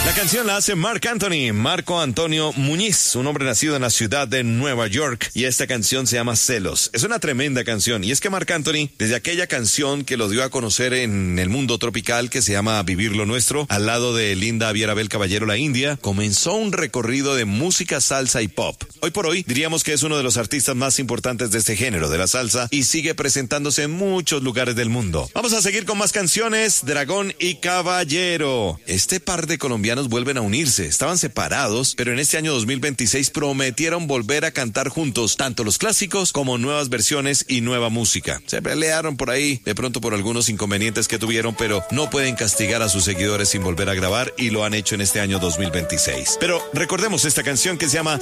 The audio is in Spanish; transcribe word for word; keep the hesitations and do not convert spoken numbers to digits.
La canción la hace Marc Anthony, Marco Antonio Muñiz, un hombre nacido en la ciudad de Nueva York, y esta canción se llama Celos. Es una tremenda canción, y es que Marc Anthony, desde aquella canción que lo dio a conocer en el mundo tropical que se llama Vivir lo Nuestro, al lado de Linda Vierabel Caballero La India, comenzó un recorrido de música, salsa y pop. Hoy por hoy diríamos que es uno de los artistas más importantes de este género, de la salsa, y sigue presentándose en muchos lugares del mundo. Vamos a seguir con más canciones, Dragón y Caballero. Este par de colombianos vuelven a unirse, estaban separados, pero en este año dos mil veintiséis prometieron volver a cantar juntos, tanto los clásicos como nuevas versiones y nueva música. Se pelearon por ahí, de pronto por algunos inconvenientes que tuvieron, pero no pueden castigar a sus seguidores sin volver a grabar, y lo han hecho en este año dos mil veintiséis. Pero recordemos esta canción que se llama